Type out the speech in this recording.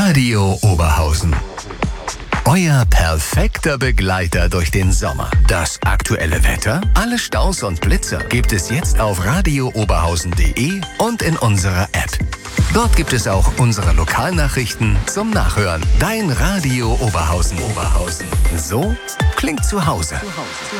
Radio Oberhausen. Euer perfekter Begleiter durch den Sommer. Das aktuelle Wetter, alle Staus und Blitzer gibt es jetzt auf radiooberhausen.de und in unserer App. Dort gibt es auch unsere Lokalnachrichten zum Nachhören. Dein Radio Oberhausen. So klingt zu Hause.